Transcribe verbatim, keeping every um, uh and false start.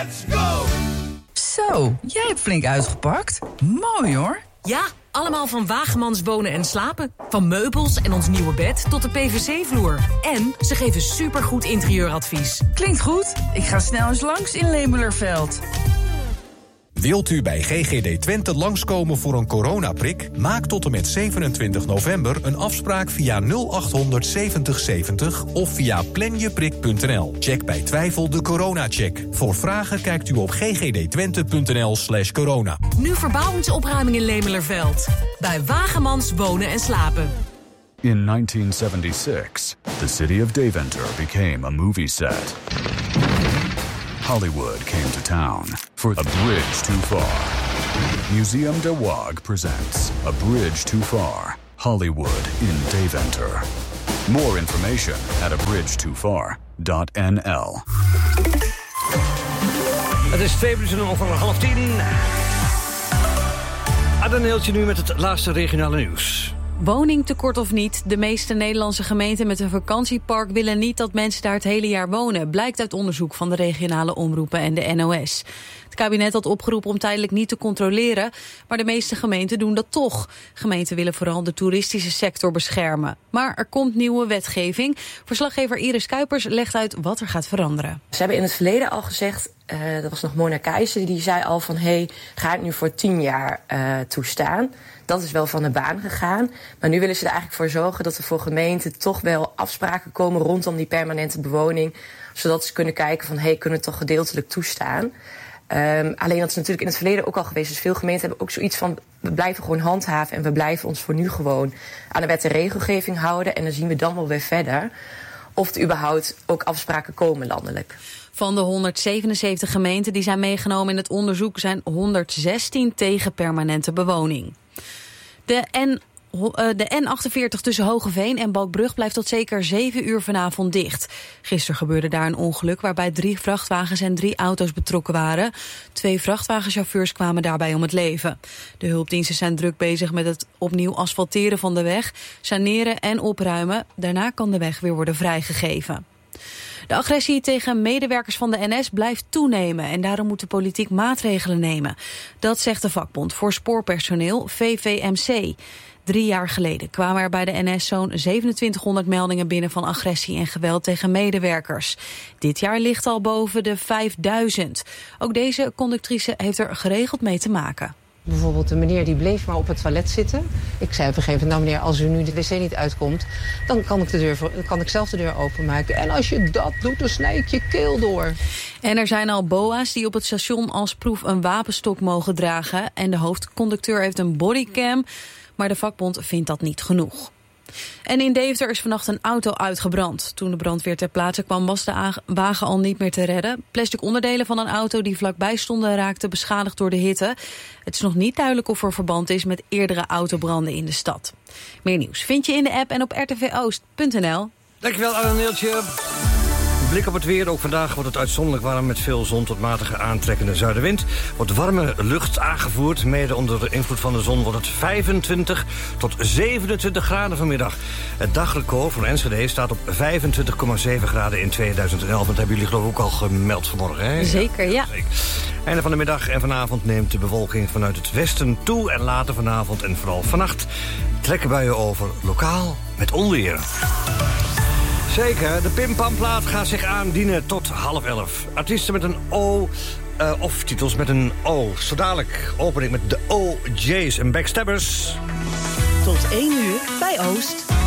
Let's go! Zo, jij hebt flink uitgepakt. Mooi hoor. Ja, allemaal van Wagemans Wonen en Slapen. Van meubels en ons nieuwe bed tot de P V C-vloer. En ze geven supergoed interieuradvies. Klinkt goed. Ik ga snel eens langs in Lemelerveld. Wilt u bij G G D Twente langskomen voor een coronaprik? Maak tot en met zevenentwintig november een afspraak via nul achthonderd zeventig zeventig of via planjeprik punt n l. Check bij twijfel de coronacheck. Voor vragen kijkt u op ggdtwente.nl slash corona. Nu verbouwingsopruiming in Lemelerveld. Bij Wagemans Wonen en Slapen. In nineteen seventy-six, the city of Deventer became a movie set. Hollywood came to town for A Bridge Too Far. Museum de Waag presents A Bridge Too Far, Hollywood in Deventer. More information at a bridge too far dot n l. Het is twee minuten over half tien. Adaneeltje nu met het laatste regionale nieuws. Woningtekort of niet, de meeste Nederlandse gemeenten met een vakantiepark willen niet dat mensen daar het hele jaar wonen, blijkt uit onderzoek van de regionale omroepen en de N O S. Het kabinet had opgeroepen om tijdelijk niet te controleren, maar de meeste gemeenten doen dat toch. Gemeenten willen vooral de toeristische sector beschermen. Maar er komt nieuwe wetgeving. Verslaggever Iris Kuipers legt uit wat er gaat veranderen. Ze hebben in het verleden al gezegd, uh, dat was nog Mona Keijzer, die zei al van, hé, hey, ga het nu voor tien jaar uh, toestaan. Dat is wel van de baan gegaan. Maar nu willen ze er eigenlijk voor zorgen dat er voor gemeenten toch wel afspraken komen rondom die permanente bewoning. Zodat ze kunnen kijken van, hé, hey, kunnen we het toch gedeeltelijk toestaan? Um, alleen dat is natuurlijk in het verleden ook al geweest. Dus veel gemeenten hebben ook zoiets van, we blijven gewoon handhaven en we blijven ons voor nu gewoon aan de wet en regelgeving houden. En dan zien we dan wel weer verder of er überhaupt ook afspraken komen landelijk. Van de honderdzevenenzeventig gemeenten die zijn meegenomen in het onderzoek zijn honderdzestien tegen permanente bewoning. De N, de N achtenveertig tussen Hogeveen en Balkbrug blijft tot zeker zeven uur vanavond dicht. Gisteren gebeurde daar een ongeluk waarbij drie vrachtwagens en drie auto's betrokken waren. Twee vrachtwagenchauffeurs kwamen daarbij om het leven. De hulpdiensten zijn druk bezig met het opnieuw asfalteren van de weg, saneren en opruimen. Daarna kan de weg weer worden vrijgegeven. De agressie tegen medewerkers van de N S blijft toenemen en daarom moet de politiek maatregelen nemen. Dat zegt de vakbond voor spoorpersoneel V V M C. Drie jaar geleden kwamen er bij de N S zo'n zevenentwintighonderd meldingen binnen van agressie en geweld tegen medewerkers. Dit jaar ligt al boven de vijfduizend. Ook deze conductrice heeft er geregeld mee te maken. Bijvoorbeeld de meneer die bleef maar op het toilet zitten. Ik zei op een gegeven moment, nou meneer, als u nu de wc niet uitkomt, dan kan ik, de deur, dan kan ik zelf de deur openmaken. En als je dat doet, dan snij ik je keel door. En er zijn al boa's die op het station als proef een wapenstok mogen dragen. En de hoofdconducteur heeft een bodycam, maar de vakbond vindt dat niet genoeg. En in Deventer is vannacht een auto uitgebrand. Toen de brandweer ter plaatse kwam was de wagen al niet meer te redden. Plastic onderdelen van een auto die vlakbij stonden raakten beschadigd door de hitte. Het is nog niet duidelijk of er verband is met eerdere autobranden in de stad. Meer nieuws vind je in de app en op r t v oost punt n l. Dankjewel, Arneeltje. Blik op het weer. Ook vandaag wordt het uitzonderlijk warm met veel zon tot matige aantrekkende zuidenwind. Wordt warme lucht aangevoerd. Mede onder de invloed van de zon wordt het vijfentwintig tot zevenentwintig graden vanmiddag. Het dagrecord van Enschede staat op vijfentwintig komma zeven graden in tweeduizend elf. Dat hebben jullie geloof ik ook al gemeld vanmorgen, hè? Zeker, ja. Zeker. Einde van de middag en vanavond neemt de bewolking vanuit het westen toe. En later vanavond en vooral vannacht trekken buien over, lokaal met onweer. Zeker, de Pimpamplaat gaat zich aandienen tot half elf. Artiesten met een O, uh, of titels met een O. Zo dadelijk open ik met de O J's en Backstabbers. Tot één uur bij Oost.